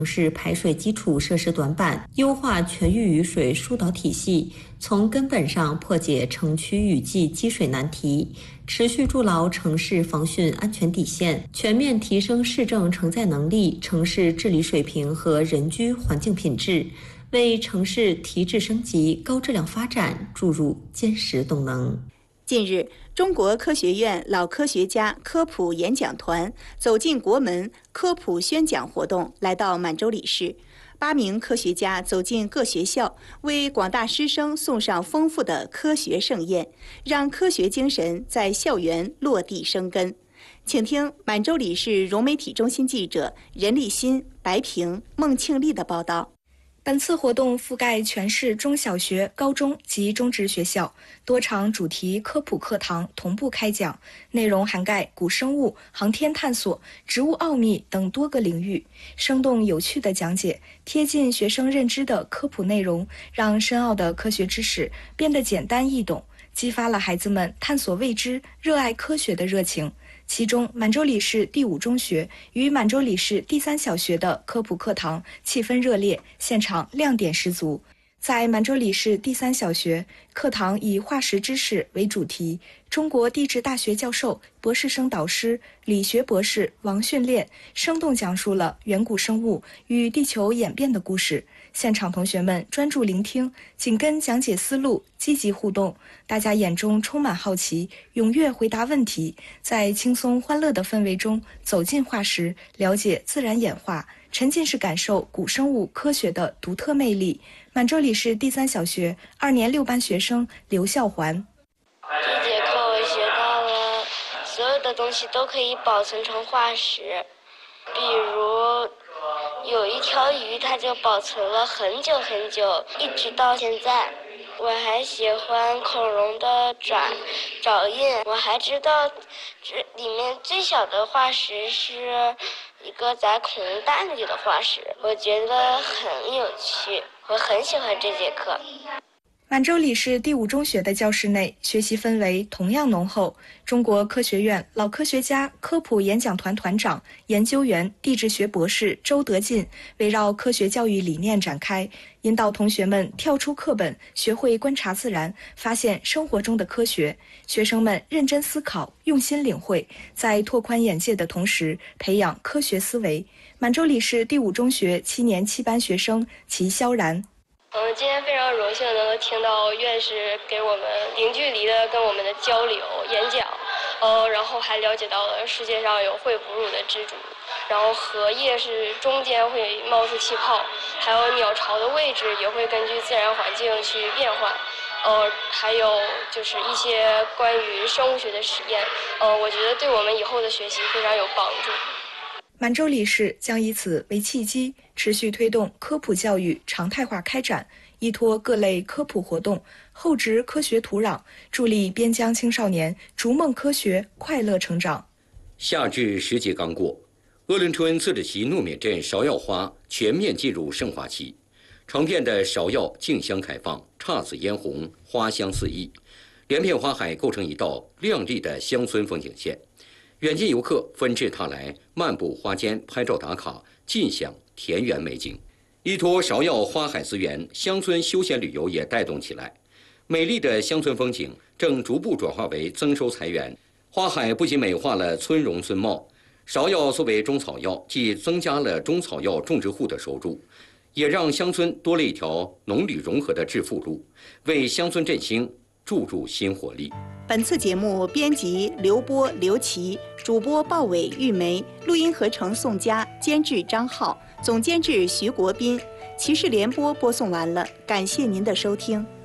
市排水基础设施短板，优化全域雨水疏导体系，从根本上破解城区雨季积水难题，持续筑牢城市防汛安全底线，全面提升市政承载能力、城市治理水平和人居环境品质，为城市提质升级、高质量发展注入坚实动能。 近日，中国科学院老科学家科普演讲团走进国门科普宣讲活动来到满洲里市，8名科学家走进各学校，为广大师生送上丰富的科学盛宴，让科学精神在校园落地生根。请听满洲里市融媒体中心记者任立新、白平、孟庆丽的报道。 本次活动覆盖全市中小学、高中及中职学校，多场主题科普课堂同步开讲，内容涵盖古生物、航天探索、植物奥秘等多个领域，生动有趣的讲解，贴近学生认知的科普内容，让深奥的科学知识变得简单易懂，激发了孩子们探索未知、热爱科学的热情。其中，满洲里市第5中学与满洲里市第3小学的科普课堂气氛热烈，现场亮点十足。在满洲里市第3小学，课堂以化石知识为主题，中国地质大学教授、博士生导师、理学博士王训练生动讲述了远古生物与地球演变的故事。现场同学们专注聆听，紧跟讲解思路，积极互动，大家眼中充满好奇，踊跃回答问题，在轻松欢乐的氛围中走进化石，了解自然演化，沉浸式感受古生物科学的独特魅力。满洲里市第3小学2年6班学生刘孝环： 这节课我学到了所有的东西都可以保存成化石，比如有一条鱼，它就保存了很久很久，一直到现在。我还喜欢恐龙的爪印，我还知道这里面最小的化石是一个在恐龙蛋里的化石，我觉得很有趣，我很喜欢这节课。 满洲里市第5中学的教室内，学习氛围同样浓厚。中国科学院老科学家科普演讲团团长、研究员、地质学博士周德进围绕科学教育理念展开，引导同学们跳出课本，学会观察自然，发现生活中的科学。学生们认真思考，用心领会，在拓宽眼界的同时，培养科学思维。满洲里市第5中学7年7班学生齐萧然： 今天非常荣幸能够听到院士给我们零距离的跟我们的交流演讲，然后还了解到了世界上有会哺乳的蜘蛛，然后荷叶是中间会冒出气泡，还有鸟巢的位置也会根据自然环境去变换，还有就是一些关于生物学的实验，我觉得对我们以后的学习非常有帮助。 满洲里市将以此为契机，持续推动科普教育常态化开展，依托各类科普活动，厚植科学土壤，助力边疆青少年逐梦科学，快乐成长。 夏至时节刚过，鄂伦春自治旗糯缅镇芍药花全面进入盛花期，成片的芍药竞相开放，姹紫嫣红，花香四溢，连片花海构成一道亮丽的乡村风景线。远近游客纷至沓来，漫步花间拍照打卡，尽享田园美景。依托芍药花海资源，乡村休闲旅游也带动起来。美丽的乡村风景正逐步转化为增收财源。花海不仅美化了村容村貌，芍药作为中草药，既增加了中草药种植户的收入，也让乡村多了一条农旅融合的致富路，为乡村振兴注入新活力。 本次节目编辑刘波、刘琦，主播鲍伟、玉梅，录音合成宋佳，监制张浩，总监制徐国斌，骑士联播播送完了，感谢您的收听。